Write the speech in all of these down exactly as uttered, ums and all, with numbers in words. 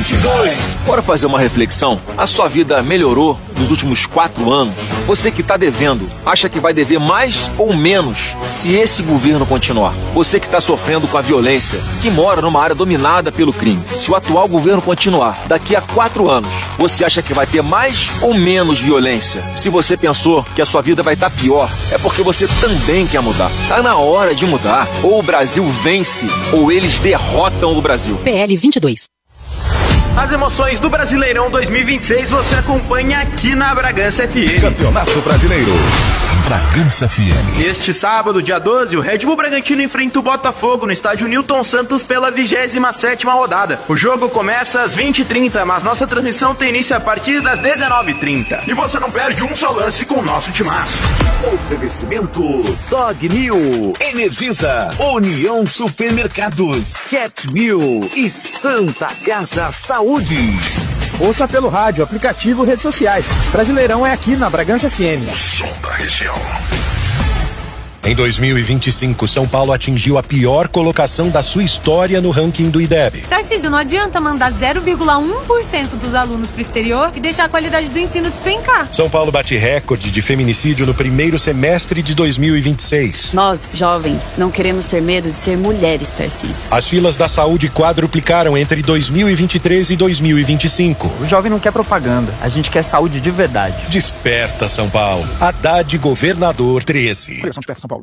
vinte e dois. Bora fazer uma reflexão? A sua vida melhorou nos últimos quatro anos? Você que está devendo, acha que vai dever mais ou menos se esse governo continuar? Você que está sofrendo com a violência, que mora numa área dominada pelo crime, se o atual governo continuar, daqui a quatro anos, você acha que vai ter mais ou menos violência? Se você pensou que a sua vida vai estar pior, é porque você também quer mudar. Tá na hora de mudar. Ou o Brasil vence, ou eles derrotam o Brasil. P L vinte e dois. As emoções do Brasileirão dois mil e vinte e seis você acompanha aqui na Bragança F M. Campeonato Brasileiro. Bragança F M. Este sábado, dia doze, o Red Bull Bragantino enfrenta o Botafogo no estádio Newton Santos pela vigésima sétima rodada. O jogo começa às vinte e trinta, mas nossa transmissão tem início a partir das dezenove e trinta. E você não perde um só lance com o nosso timaço. Oferecimento Dog New, Energisa, União Supermercados, Cat New e Santa Casa Saúde. Ouça pelo rádio, aplicativo, redes sociais. Brasileirão é aqui na Bragança F M. O som da região. Em dois mil e vinte e cinco, São Paulo atingiu a pior colocação da sua história no ranking do I D E B. Tarcísio, não adianta mandar zero vírgula um por cento dos alunos para o exterior e deixar a qualidade do ensino despencar. São Paulo bate recorde de feminicídio no primeiro semestre de dois mil e vinte e seis. Nós, jovens, não queremos ter medo de ser mulheres, Tarcísio. As filas da saúde quadruplicaram entre dois mil e vinte e três e dois mil e vinte e cinco. O jovem não quer propaganda, a gente quer saúde de verdade. Desperta, São Paulo. Haddad Governador treze. Desperta, São Paulo.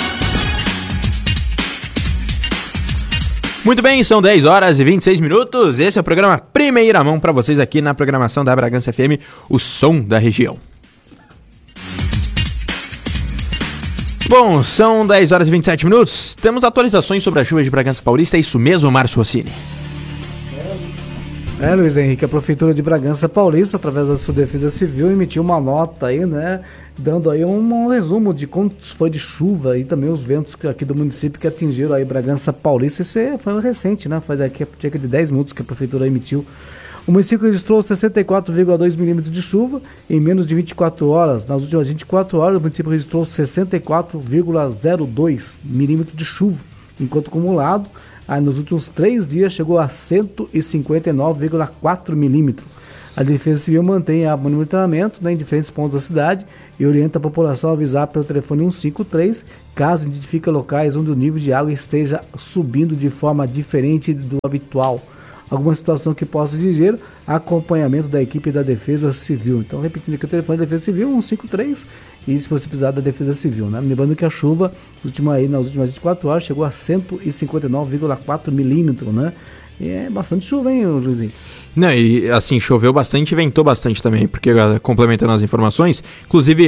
Muito bem, são dez horas e vinte e seis minutos. Esse é o programa Primeira Mão para vocês aqui na programação da Bragança F M, o som da região. Bom, são dez horas e vinte e sete minutos. Temos atualizações sobre as chuvas de Bragança Paulista. É isso mesmo, Márcio Rossini? É, Luiz Henrique, a Prefeitura de Bragança Paulista, através da sua Defesa Civil, emitiu uma nota aí, né, dando aí um, um resumo de quanto foi de chuva e também os ventos aqui do município que atingiram aí Bragança Paulista. Isso é, foi recente, né, faz aqui cerca de dez minutos que a Prefeitura emitiu. O município registrou sessenta e quatro vírgula dois milímetros de chuva em menos de vinte e quatro horas. Nas últimas vinte e quatro horas, o município registrou sessenta e quatro vírgula zero dois milímetros de chuva, enquanto acumulado, aí nos últimos três dias chegou a cento e cinquenta e nove vírgula quatro milímetros. A Defesa Civil mantém a monitoramento, né, em diferentes pontos da cidade e orienta a população a avisar pelo telefone cento e cinquenta e três caso identifique locais onde o nível de água esteja subindo de forma diferente do habitual. Alguma situação que possa exigir acompanhamento da equipe da Defesa Civil. Então, repetindo aqui o telefone da Defesa Civil, cento e cinquenta e três, e se você precisar da Defesa Civil, né? Lembrando que a chuva, última, aí, nas últimas vinte e quatro horas, chegou a cento e cinquenta e nove vírgula quatro milímetros, né? E é bastante chuva, hein, Luizinho? Não, e assim, choveu bastante e ventou bastante também, porque complementando as informações, inclusive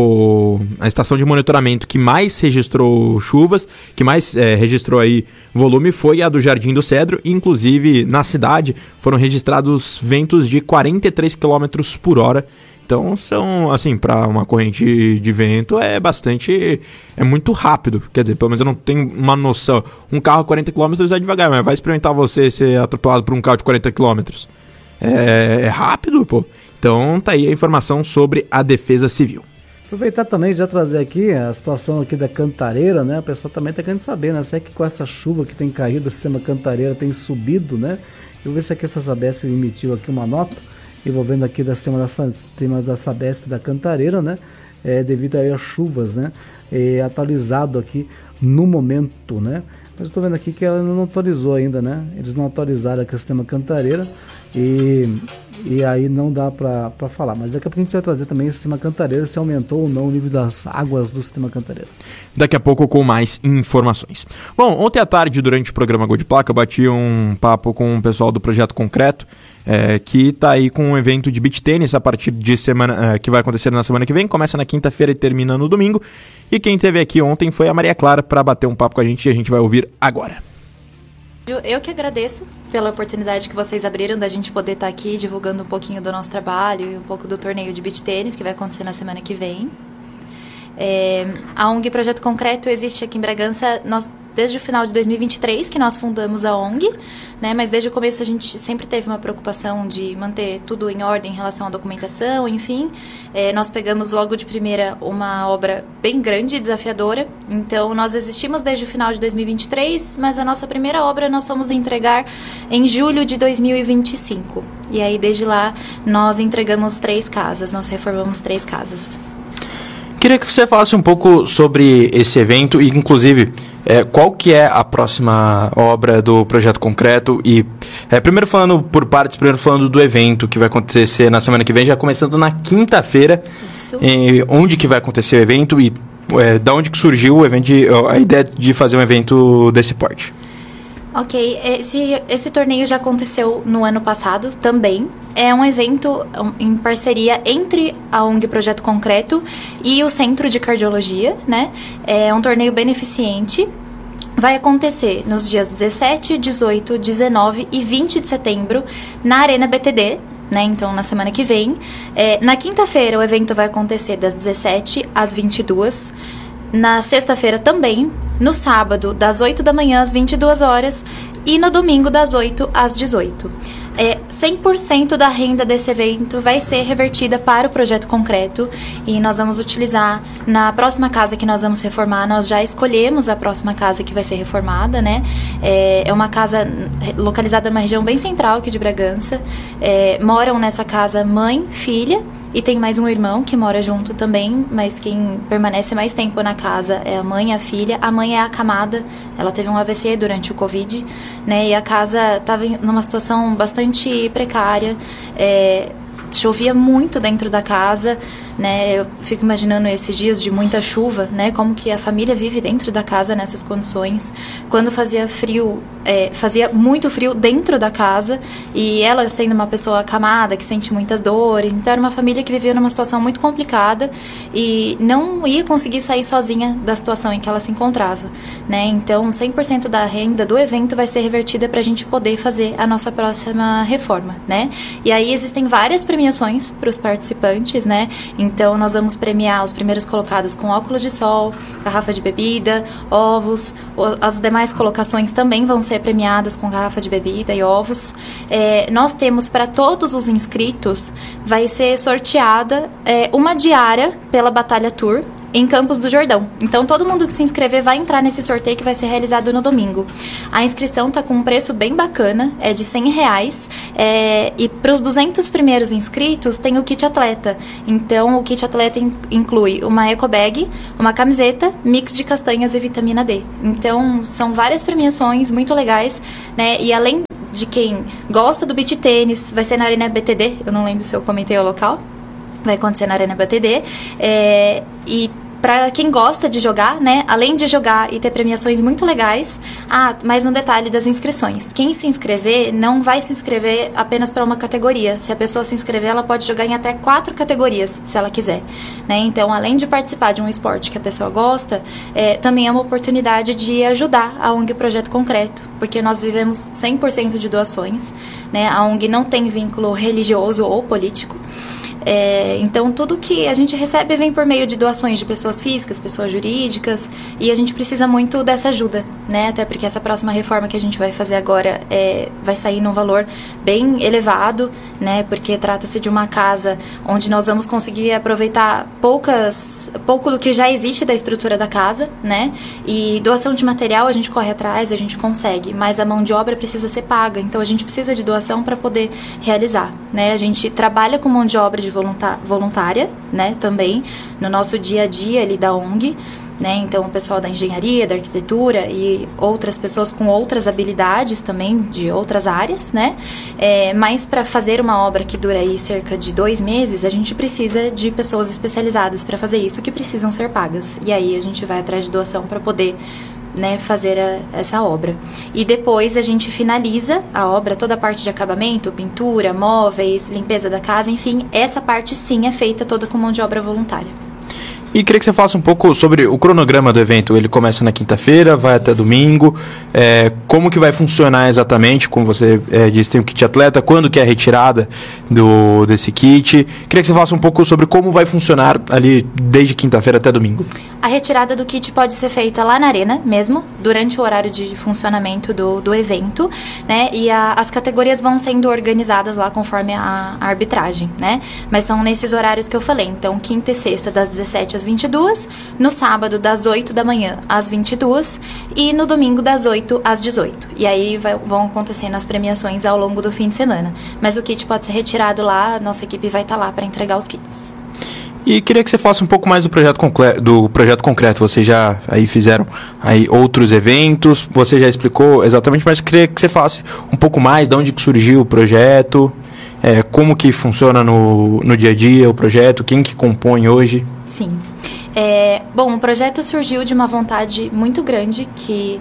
o, a estação de monitoramento que mais registrou chuvas, que mais é, registrou aí volume foi a do Jardim do Cedro, e inclusive na cidade foram registrados ventos de quarenta e três quilômetros por hora. Então são, assim, para uma corrente de vento é bastante, é muito rápido, quer dizer, pelo menos eu não tenho uma noção. Um carro a quarenta quilômetros é devagar, mas vai experimentar você ser atropelado por um carro de quarenta quilômetros. É, é rápido, pô. Então tá aí a informação sobre a Defesa Civil. Aproveitar também já trazer aqui a situação aqui da Cantareira, né? O pessoal também está querendo saber, né? Se é que com essa chuva que tem caído, o sistema Cantareira tem subido, né? Eu vou ver se aqui essa Sabesp emitiu aqui uma nota envolvendo aqui da sistema da, sistema da Sabesp da Cantareira, né? É, devido aí às chuvas, né? É, atualizado aqui no momento, né? Mas estou vendo aqui que ela não atualizou ainda, né? Eles não atualizaram aqui o sistema Cantareira e, e aí não dá para falar. Mas daqui a pouco a gente vai trazer também o sistema Cantareira, se aumentou ou não o nível das águas do sistema Cantareira. Daqui a pouco com mais informações. Bom, ontem à tarde, durante o programa Gol de Placa, eu bati um papo com o pessoal do Projeto Concreto, é, que está aí com um evento de beach tênis a partir de semana, é, que vai acontecer na semana que vem, começa na quinta-feira e termina no domingo. E quem esteve aqui ontem foi a Maria Clara para bater um papo com a gente e a gente vai ouvir agora. Eu que agradeço pela oportunidade que vocês abriram da gente poder estar aqui divulgando um pouquinho do nosso trabalho e um pouco do torneio de beach tênis que vai acontecer na semana que vem. É, a ONG Projeto Concreto existe aqui em Bragança. Nós desde o final de dois mil e vinte e três que nós fundamos a O N G, né? Mas desde o começo a gente sempre teve uma preocupação de manter tudo em ordem em relação à documentação, enfim. É, nós pegamos logo de primeira uma obra bem grande e desafiadora. Então, nós existimos desde o final de dois mil e vinte e três, mas a nossa primeira obra nós fomos entregar em julho de dois mil e vinte e cinco. E aí, desde lá, nós entregamos três casas, nós reformamos três casas. Queria que você falasse um pouco sobre esse evento e, inclusive, é, qual que é a próxima obra do Projeto Concreto e, é, primeiro falando por partes, primeiro falando do evento que vai acontecer na semana que vem, já começando na quinta-feira. Isso. E onde que vai acontecer o evento e é, da onde que surgiu o evento, de, a ideia de fazer um evento desse porte? Ok, esse, esse torneio já aconteceu no ano passado também. É um evento em parceria entre a O N G Projeto Concreto e o Centro de Cardiologia, né? É um torneio beneficente. Vai acontecer nos dias dezessete, dezoito, dezenove e vinte de setembro na Arena B T D, né? Então, na semana que vem. É, na quinta-feira, o evento vai acontecer das dezessete às vinte e duas. Na sexta-feira também, no sábado, das oito da manhã às vinte e duas horas e no domingo, das oito às dezoito. É, cem por cento da renda desse evento vai ser revertida para o Projeto Concreto e nós vamos utilizar na próxima casa que nós vamos reformar. Nós já escolhemos a próxima casa que vai ser reformada, né? É, é uma casa localizada numa região bem central aqui de Bragança. É, moram nessa casa mãe, filha. E tem mais um irmão que mora junto também, mas quem permanece mais tempo na casa é a mãe e a filha. A mãe é acamada, ela teve um A V C durante o Covid, né? E a casa estava numa situação bastante precária, é, chovia muito dentro da casa, né? Eu fico imaginando esses dias de muita chuva, né? Como que a família vive dentro da casa nessas condições. Quando fazia frio, é, fazia muito frio dentro da casa e ela sendo uma pessoa acamada, que sente muitas dores. Então era uma família que vivia numa situação muito complicada e não ia conseguir sair sozinha da situação em que ela se encontrava, né? Então cem por cento da renda do evento vai ser revertida para a gente poder fazer a nossa próxima reforma, né? E aí existem várias premiações para os participantes, né? Então, nós vamos premiar os primeiros colocados com óculos de sol, garrafa de bebida, ovos. As demais colocações também vão ser premiadas com garrafa de bebida e ovos. É, nós temos para todos os inscritos, vai ser sorteada é, uma diária pela Batalha Tour em Campos do Jordão. Então, todo mundo que se inscrever vai entrar nesse sorteio que vai ser realizado no domingo. A inscrição está com um preço bem bacana, é de cem reais. É, e para os duzentos primeiros inscritos, tem o kit atleta. Então, o kit atleta in, inclui uma eco bag, uma camiseta, mix de castanhas e vitamina D. Então, são várias premiações muito legais, né? E além de quem gosta do beach tênis, vai ser na Arena B T D, eu não lembro se eu comentei o local. Vai acontecer na Arena B T D. É, e para quem gosta de jogar, né, além de jogar e ter premiações muito legais, ah, mais um detalhe das inscrições. Quem se inscrever não vai se inscrever apenas para uma categoria. Se a pessoa se inscrever, ela pode jogar em até quatro categorias, se ela quiser, né? Então, além de participar de um esporte que a pessoa gosta, é, também é uma oportunidade de ajudar a O N G Projeto Concreto, porque nós vivemos cem por cento de doações, né? A O N G não tem vínculo religioso ou político. É, então, tudo que a gente recebe vem por meio de doações de pessoas físicas, pessoas jurídicas, e a gente precisa muito dessa ajuda, né? Até porque essa próxima reforma que a gente vai fazer agora é, vai sair num valor bem elevado, né? Porque trata-se de uma casa onde nós vamos conseguir aproveitar poucas, pouco do que já existe da estrutura da casa, né? E doação de material a gente corre atrás, a gente consegue, mas a mão de obra precisa ser paga, então a gente precisa de doação para poder realizar, né? A gente trabalha com mão de obra de voluntária, né, também no nosso dia a dia ali da O N G, né, então o pessoal da engenharia, da arquitetura e outras pessoas com outras habilidades também de outras áreas, né, é, mas para fazer uma obra que dura aí cerca de dois meses, a gente precisa de pessoas especializadas para fazer isso, que precisam ser pagas, e aí a gente vai atrás de doação para poder, né, fazer a, essa obra. E depois a gente finaliza a obra, toda a parte de acabamento, pintura, móveis, limpeza da casa, enfim, essa parte sim é feita toda com mão de obra voluntária. E queria que você falasse um pouco sobre o cronograma do evento. Ele começa na quinta-feira, vai até domingo. É, como que vai funcionar exatamente? Como você é, disse, tem o kit atleta. Quando que é a retirada do, desse kit? Queria que você falasse um pouco sobre como vai funcionar ali desde quinta-feira até domingo. A retirada do kit pode ser feita lá na arena mesmo, durante o horário de funcionamento do, do evento, né? E a, as categorias vão sendo organizadas lá conforme a, a arbitragem, né? Mas são nesses horários que eu falei. Então, quinta e sexta, das dezessete às vinte e duas, no sábado, das oito da manhã às vinte e duas e no domingo, das oito às dezoito. E aí vai, vão acontecendo as premiações ao longo do fim de semana. Mas o kit pode ser retirado lá, a nossa equipe vai estar lá para entregar os kits. E queria que você falasse um pouco mais do projeto, concre- do projeto concreto. Vocês já aí fizeram aí outros eventos, você já explicou exatamente, mas queria que você falasse um pouco mais de onde que surgiu o projeto, é, como que funciona no, no dia a dia o projeto, quem que compõe hoje. Sim. É, bom, o projeto surgiu de uma vontade muito grande que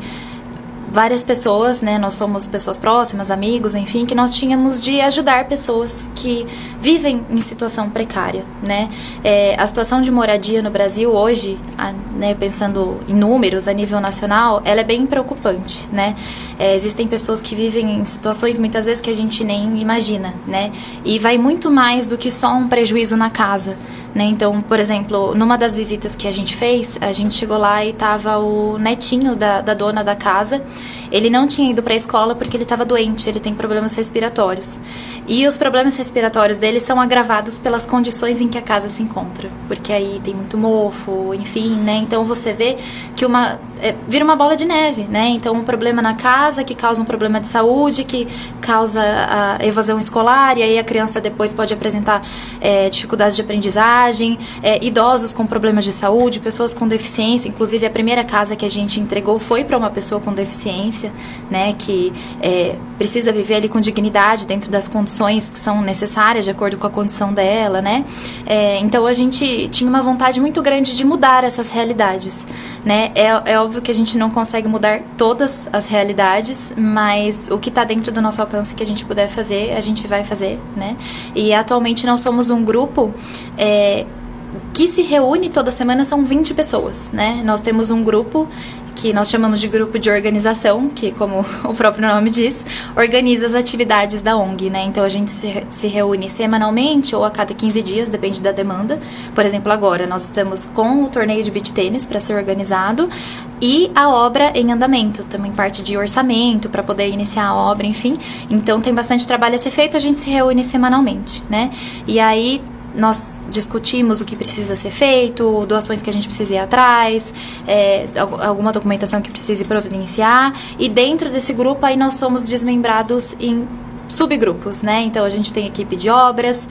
várias pessoas, né, nós somos pessoas próximas, amigos, enfim, que nós tínhamos de ajudar pessoas que vivem em situação precária, né. É, a situação de moradia no Brasil hoje, a, né, pensando em números a nível nacional, ela é bem preocupante, né. É, existem pessoas que vivem em situações muitas vezes que a gente nem imagina, né, e vai muito mais do que só um prejuízo na casa, né. Então, por exemplo, numa das visitas que a gente fez, a gente chegou lá e tava o netinho da, da dona da casa. Ele não tinha ido para a escola porque ele estava doente, ele tem problemas respiratórios. E os problemas respiratórios dele são agravados pelas condições em que a casa se encontra. Porque aí tem muito mofo, enfim, né? Então você vê que uma, é, vira uma bola de neve, né? Então um problema na casa que causa um problema de saúde, que causa a evasão escolar, e aí a criança depois pode apresentar é, dificuldades de aprendizagem, é, idosos com problemas de saúde, pessoas com deficiência. Inclusive a primeira casa que a gente entregou foi para uma pessoa com deficiência, né, que é, precisa viver ali com dignidade dentro das condições que são necessárias de acordo com a condição dela, né. É, então a gente tinha uma vontade muito grande de mudar essas realidades, né. É, é óbvio que a gente não consegue mudar todas as realidades, mas o que está dentro do nosso alcance que a gente puder fazer, a gente vai fazer, né. E atualmente nós somos um grupo é, que se reúne toda semana, são vinte pessoas, né. Nós temos um grupo que nós chamamos de grupo de organização, que, como o próprio nome diz, organiza as atividades da O N G, né? Então, a gente se, se reúne semanalmente ou a cada quinze dias, depende da demanda. Por exemplo, agora, nós estamos com o torneio de beach tênis para ser organizado e a obra em andamento, também parte de orçamento para poder iniciar a obra, enfim. Então, tem bastante trabalho a ser feito, a gente se reúne semanalmente, né? E aí nós discutimos o que precisa ser feito, doações que a gente precisa ir atrás, é, alguma documentação que precise providenciar, e dentro desse grupo aí nós somos desmembrados em subgrupos, né? Então a gente tem equipe de obras,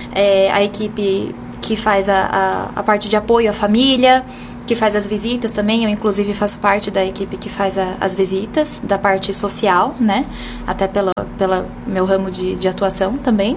é, a equipe que faz a, a, a parte de apoio à família, que faz as visitas também. Eu, inclusive, faço parte da equipe que faz a, as visitas, da parte social, né? Até pelo pela meu ramo de, de atuação também.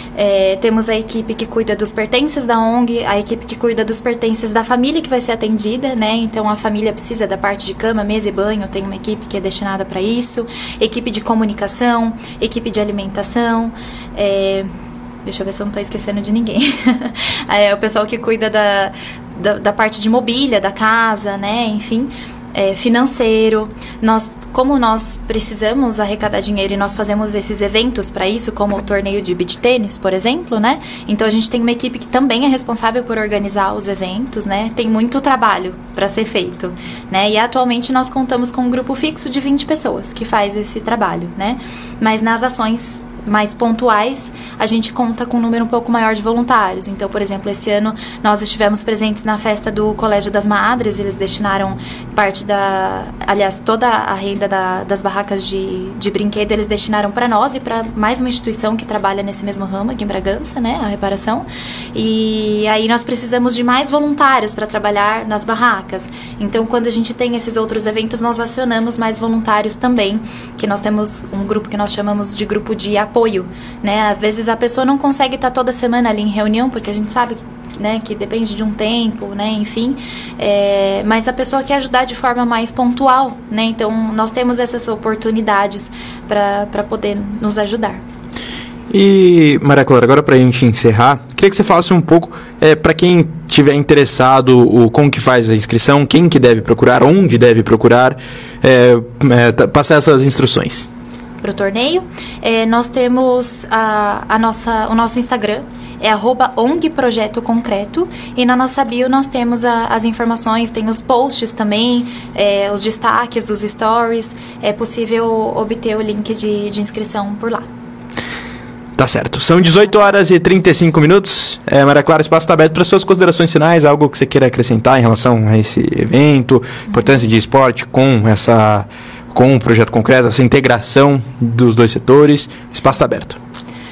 É, temos a equipe que cuida dos pertences da O N G, a equipe que cuida dos pertences da família que vai ser atendida, né? Então, a família precisa da parte de cama, mesa e banho, tem uma equipe que é destinada para isso. Equipe de comunicação, equipe de alimentação, é... deixa eu ver se eu não estou esquecendo de ninguém. É o pessoal que cuida da, da, da parte de mobília da casa, né? Enfim, é, financeiro. Nós, como nós precisamos arrecadar dinheiro e nós fazemos esses eventos para isso, como o torneio de beach tênis, por exemplo, né? Então a gente tem uma equipe que também é responsável por organizar os eventos, né? Tem muito trabalho para ser feito, né? E atualmente nós contamos com um grupo fixo de vinte pessoas que faz esse trabalho, né? Mas nas ações mais pontuais, a gente conta com um número um pouco maior de voluntários. Então, por exemplo, esse ano nós estivemos presentes na festa do Colégio das Madres, eles destinaram parte da, aliás, toda a renda da, das barracas de, de brinquedo, eles destinaram para nós e para mais uma instituição que trabalha nesse mesmo ramo aqui em Bragança, né, a reparação. E aí nós precisamos de mais voluntários para trabalhar nas barracas. Então, quando a gente tem esses outros eventos, nós acionamos mais voluntários também, que nós temos um grupo que nós chamamos de grupo de apoio, né? Às vezes a pessoa não consegue estar toda semana ali em reunião, porque a gente sabe, né, que depende de um tempo, né, enfim, é, mas a pessoa quer ajudar de forma mais pontual, né? Então nós temos essas oportunidades para poder nos ajudar. E, Maria Clara, agora para a gente encerrar, queria que você falasse um pouco, é, para quem tiver interessado, o, como que faz a inscrição, quem que deve procurar, onde deve procurar, é, é, passar essas instruções. Para o torneio, é, nós temos a, a nossa, o nosso Instagram, é arroba O N G Projeto Concreto, e na nossa bio nós temos a, as informações, tem os posts também, é, os destaques dos stories, é possível obter o link de, de inscrição por lá. Tá certo. São dezoito horas e trinta e cinco minutos. É, Maria Clara, o espaço está aberto para suas considerações finais, algo que você queira acrescentar em relação a esse evento, importância de esporte com essa, com o projeto concreto, essa integração dos dois setores. O espaço está aberto.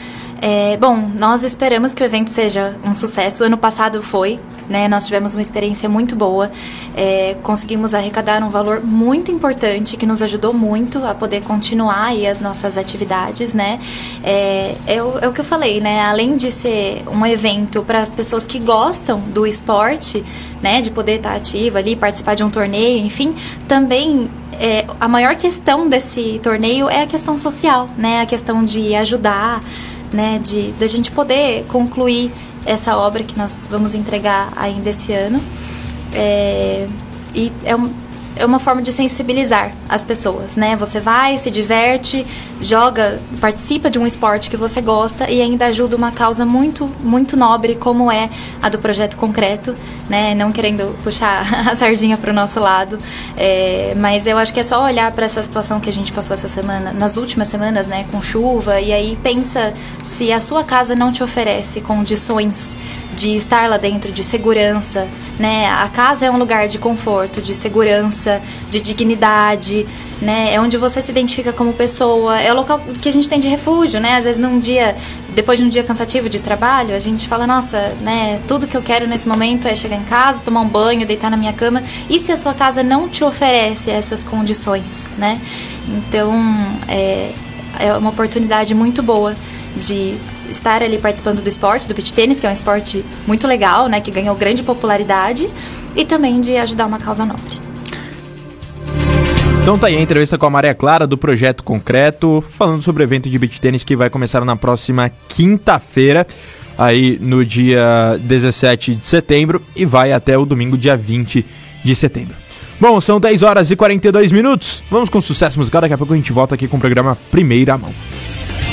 É, bom, nós esperamos que o evento seja um sucesso. O ano passado foi, né? Nós tivemos uma experiência muito boa. É, conseguimos arrecadar um valor muito importante que nos ajudou muito a poder continuar aí as nossas atividades, né? É, é, o, é o que eu falei, né? Além de ser um evento para as pessoas que gostam do esporte, né? De poder estar ativa ali, participar de um torneio, enfim, também... É, a maior questão desse torneio é a questão social, né? A questão de ajudar, né? De, de a gente poder concluir essa obra que nós vamos entregar ainda esse ano. É, e é, um, é uma forma de sensibilizar as pessoas, né? Você vai, se diverte, joga, participa de um esporte que você gosta e ainda ajuda uma causa muito, muito nobre, como é a do Projeto Concreto, né? Não querendo puxar a sardinha para o nosso lado, é, mas eu acho que é só olhar para essa situação que a gente passou essa semana, nas últimas semanas, né? Com chuva, e aí pensa se a sua casa não te oferece condições de estar lá dentro, de segurança, né? A casa é um lugar de conforto, de segurança, de dignidade, né? É onde você se identifica como pessoa, é o local que a gente tem de refúgio, né? Às vezes num dia, depois de um dia cansativo de trabalho, a gente fala, nossa, né? Tudo que eu quero nesse momento é chegar em casa, tomar um banho, deitar na minha cama. E se a sua casa não te oferece essas condições, né? Então, é, é uma oportunidade muito boa de estar ali participando do esporte, do beach tênis, que é um esporte muito legal, né, que ganhou grande popularidade, e também de ajudar uma causa nobre. Então tá aí a entrevista com a Maria Clara do Projeto Concreto, falando sobre o evento de beach tênis que vai começar na próxima quinta-feira, aí no dia dezessete de setembro, e vai até o domingo, dia vinte de setembro. Bom, são dez horas e quarenta e dois minutos, vamos com sucesso musical, daqui a pouco a gente volta aqui com o programa Primeira Mão.